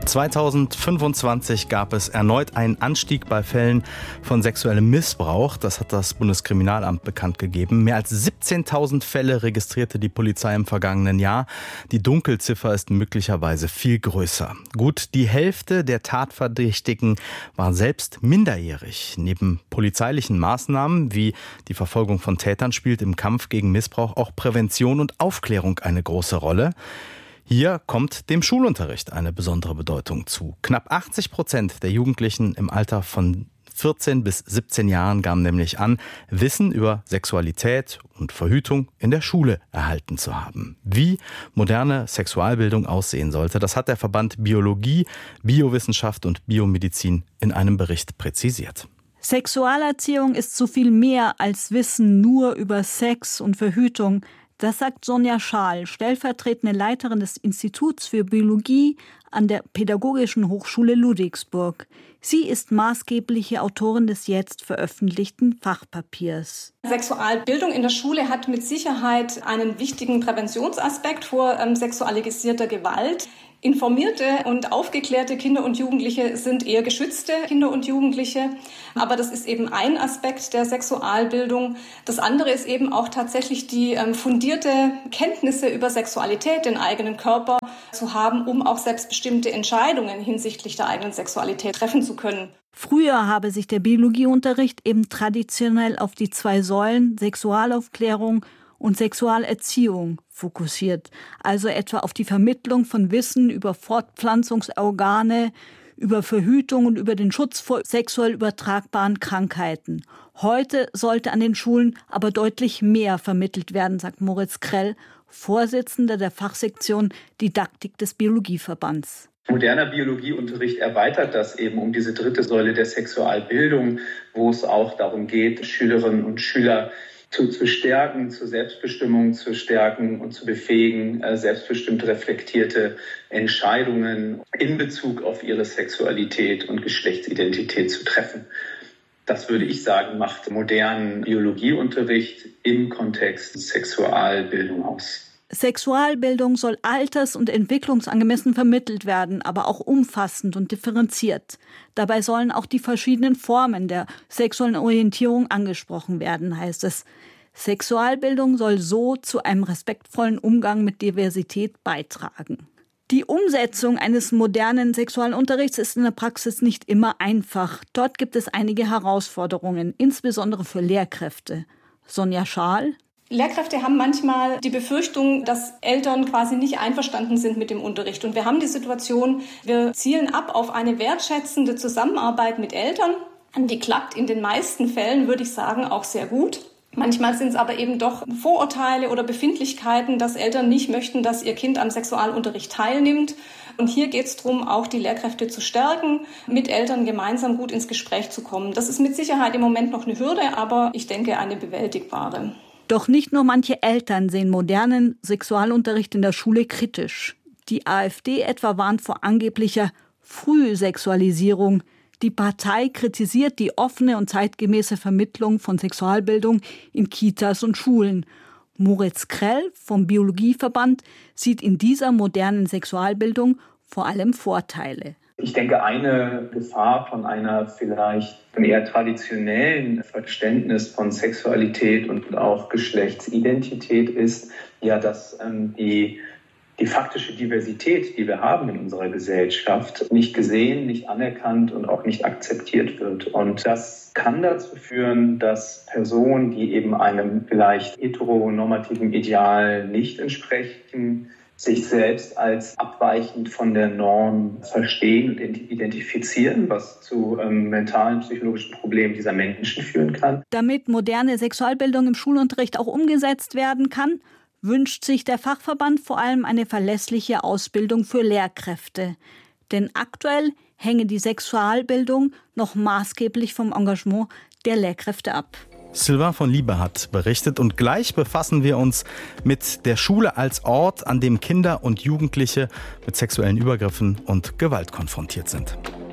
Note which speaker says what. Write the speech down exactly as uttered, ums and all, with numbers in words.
Speaker 1: zweitausendfünfundzwanzig gab es erneut einen Anstieg bei Fällen von sexuellem Missbrauch. Das hat das Bundeskriminalamt bekannt gegeben. Mehr als siebzehntausend Fälle registrierte die Polizei im vergangenen Jahr. Die Dunkelziffer ist möglicherweise viel größer. Gut die Hälfte der Tatverdächtigen war selbst minderjährig. Neben polizeilichen Maßnahmen wie die Verfolgung von Tätern spielt im Kampf gegen Missbrauch auch Prävention und Aufklärung eine große Rolle. Hier kommt dem Schulunterricht eine besondere Bedeutung zu. Knapp achtzig Prozent der Jugendlichen im Alter von vierzehn bis siebzehn Jahren gaben nämlich an, Wissen über Sexualität und Verhütung in der Schule erhalten zu haben. Wie moderne Sexualbildung aussehen sollte, das hat der Verband Biologie, Biowissenschaft und Biomedizin in einem Bericht präzisiert.
Speaker 2: Sexualerziehung ist so viel mehr als Wissen nur über Sex und Verhütung. Das sagt Sonja Schaal, stellvertretende Leiterin des Instituts für Biologie an der Pädagogischen Hochschule Ludwigsburg. Sie ist maßgebliche Autorin des jetzt veröffentlichten Fachpapiers.
Speaker 3: Sexualbildung in der Schule hat mit Sicherheit einen wichtigen Präventionsaspekt vor ähm, sexualisierter Gewalt. Informierte und aufgeklärte Kinder und Jugendliche sind eher geschützte Kinder und Jugendliche. Aber das ist eben ein Aspekt der Sexualbildung. Das andere ist eben auch tatsächlich die ähm, fundierte Kenntnisse über Sexualität, den eigenen Körper zu haben, um auch selbstbestimmte Entscheidungen hinsichtlich der eigenen Sexualität treffen zu können.
Speaker 2: Früher habe sich der Biologieunterricht eben traditionell auf die zwei Säulen Sexualaufklärung und Sexualerziehung fokussiert, also etwa auf die Vermittlung von Wissen über Fortpflanzungsorgane, über Verhütung und über den Schutz vor sexuell übertragbaren Krankheiten. Heute sollte an den Schulen aber deutlich mehr vermittelt werden, sagt Moritz Krell, Vorsitzender der Fachsektion Didaktik des Biologieverbands.
Speaker 4: Moderner Biologieunterricht erweitert das eben um diese dritte Säule der Sexualbildung, wo es auch darum geht, Schülerinnen und Schüler Zu, zu stärken, zur Selbstbestimmung zu stärken und zu befähigen, äh, selbstbestimmt reflektierte Entscheidungen in Bezug auf ihre Sexualität und Geschlechtsidentität zu treffen. Das würde ich sagen, macht modernen Biologieunterricht im Kontext Sexualbildung aus.
Speaker 2: Sexualbildung soll alters- und entwicklungsangemessen vermittelt werden, aber auch umfassend und differenziert. Dabei sollen auch die verschiedenen Formen der sexuellen Orientierung angesprochen werden, heißt es. Sexualbildung soll so zu einem respektvollen Umgang mit Diversität beitragen. Die Umsetzung eines modernen Sexualunterrichts ist in der Praxis nicht immer einfach. Dort gibt es einige Herausforderungen, insbesondere für Lehrkräfte. Sonja Schaal.
Speaker 3: Lehrkräfte haben manchmal die Befürchtung, dass Eltern quasi nicht einverstanden sind mit dem Unterricht. Und wir haben die Situation, wir zielen ab auf eine wertschätzende Zusammenarbeit mit Eltern. Die klappt in den meisten Fällen, würde ich sagen, auch sehr gut. Manchmal sind es aber eben doch Vorurteile oder Befindlichkeiten, dass Eltern nicht möchten, dass ihr Kind am Sexualunterricht teilnimmt. Und hier geht es darum, auch die Lehrkräfte zu stärken, mit Eltern gemeinsam gut ins Gespräch zu kommen. Das ist mit Sicherheit im Moment noch eine Hürde, aber ich denke eine bewältigbare.
Speaker 2: Doch nicht nur manche Eltern sehen modernen Sexualunterricht in der Schule kritisch. Die AfD etwa warnt vor angeblicher Frühsexualisierung. Die Partei kritisiert die offene und zeitgemäße Vermittlung von Sexualbildung in Kitas und Schulen. Moritz Krell vom Biologieverband sieht in dieser modernen Sexualbildung vor allem Vorteile.
Speaker 4: Ich denke, eine Gefahr von einer vielleicht eher traditionellen Verständnis von Sexualität und auch Geschlechtsidentität ist ja, dass ähm, die, die faktische Diversität, die wir haben in unserer Gesellschaft, nicht gesehen, nicht anerkannt und auch nicht akzeptiert wird. Und das kann dazu führen, dass Personen, die eben einem vielleicht heteronormativen Ideal nicht entsprechen, sich selbst als abweichend von der Norm verstehen und identifizieren, was zu ähm, mentalen, psychologischen Problemen dieser Menschen führen kann.
Speaker 2: Damit moderne Sexualbildung im Schulunterricht auch umgesetzt werden kann, wünscht sich der Fachverband vor allem eine verlässliche Ausbildung für Lehrkräfte. Denn aktuell hänge die Sexualbildung noch maßgeblich vom Engagement der Lehrkräfte ab.
Speaker 1: Sylvain von Liebe hat berichtet und gleich befassen wir uns mit der Schule als Ort, an dem Kinder und Jugendliche mit sexuellen Übergriffen und Gewalt konfrontiert sind.